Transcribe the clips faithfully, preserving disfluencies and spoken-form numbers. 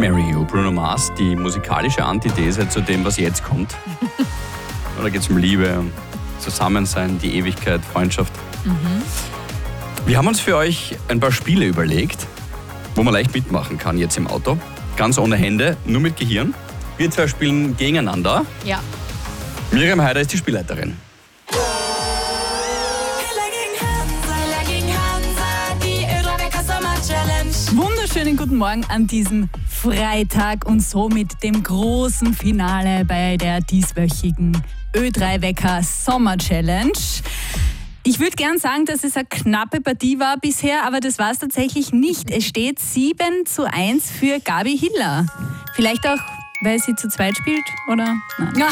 Marry You, Bruno Mars, die musikalische Antithese zu dem, was jetzt kommt. Da geht es um Liebe, um Zusammensein, die Ewigkeit, Freundschaft. Mhm. Wir haben uns für euch ein paar Spiele überlegt, wo man leicht mitmachen kann jetzt im Auto. Ganz ohne Hände, nur mit Gehirn. Wir zwei spielen gegeneinander. Ja. Miriam Heider ist die Spielleiterin. Wunderschönen guten Morgen an diesem Freitag und somit dem großen Finale bei der dieswöchigen Ö drei Wecker Sommer Challenge. Ich würde gern sagen, dass es eine knappe Partie war bisher, aber das war es tatsächlich nicht. Es steht sieben zu eins für Gabi Hiller. Vielleicht auch, weil sie zu zweit spielt, oder? Nein.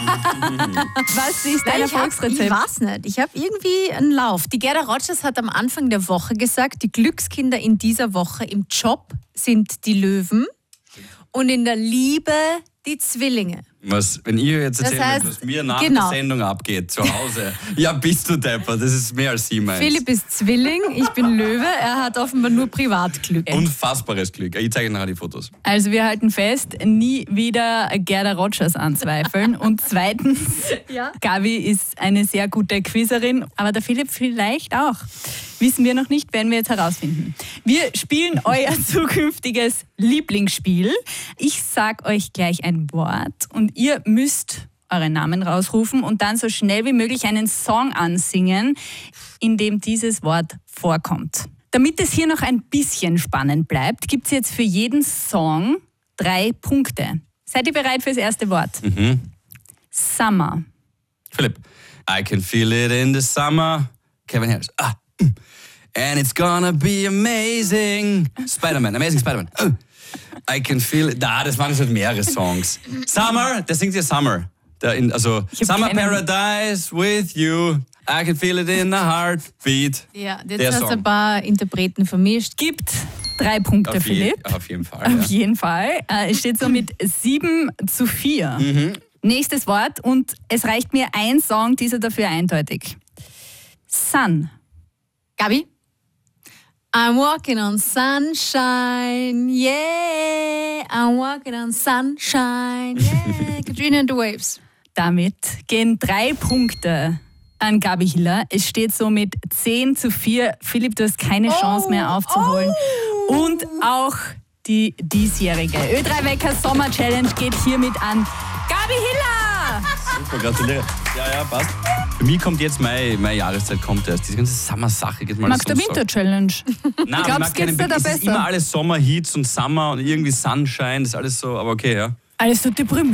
Was ist dein Erfolgsrezept? Ich weiß nicht. Ich habe irgendwie einen Lauf. Die Gerda Rogers hat am Anfang der Woche gesagt, die Glückskinder in dieser Woche im Job sind die Löwen und in der Liebe die Zwillinge. Was, wenn ihr jetzt erzählt, Das heißt, was mir nach genau. der Sendung abgeht, zu Hause. Ja, bist du Depper, das ist mehr als sie meint. Philipp ist Zwilling, ich bin Löwe. Er hat offenbar nur Privatglück. Unfassbares Glück. Ich zeige nachher die Fotos. Also wir halten fest, nie wieder Gerda Rogers anzweifeln. Und zweitens, Ja. Gabi ist eine sehr gute Quizzerin, aber der Philipp vielleicht auch. Wissen wir noch nicht, werden wir jetzt herausfinden. Wir spielen euer zukünftiges Lieblingsspiel. Ich sag euch gleich ein Wort und ihr müsst euren Namen rausrufen und dann so schnell wie möglich einen Song ansingen, in dem dieses Wort vorkommt. Damit es hier noch ein bisschen spannend bleibt, gibt es jetzt für jeden Song drei Punkte. Seid ihr bereit fürs erste Wort? Mhm. Summer. Philipp. I can feel it in the summer. Kevin Harris. Ah. And it's gonna be amazing. Spider-Man, Amazing Spider-Man. Oh. I can feel it. Da, das waren halt mehrere Songs. Summer, der singt ja Summer. Der in, also Summer keinen... Paradise with you. I can feel it in the heartbeat. Ja, Der jetzt hast du Song. ein paar Interpreten vermischt. Gibt drei Punkte, Auf, je, Philipp. auf jeden Fall. Auf Ja. jeden Fall. Äh, Es steht so mit sieben zu vier. Mhm. Nächstes Wort und es reicht mir ein Song, dieser dafür eindeutig. Sun. Gabi? I'm walking on sunshine, yeah. I'm walking on sunshine, yeah. Katrina and the Waves. Damit gehen drei Punkte an Gabi Hiller. Es steht somit zehn zu vier. Philipp, du hast keine Chance mehr aufzuholen. Oh. Und auch die diesjährige Ö drei Wecker Sommer Challenge geht hiermit an Gabi Hiller. Super, gratuliere. Ja, ja, passt. Für mich kommt jetzt meine, meine Jahreszeit, kommt erst. Diese ganze Sommer-Sache geht mal Magst du sonst Winter Challenge? Nein, Glaubst, ich mag geht's keinen dir da Be- Es ist besser? immer alles Sommer-Heats und Summer und irgendwie Sunshine, das ist alles so, aber okay, ja. Alles so deprimiert.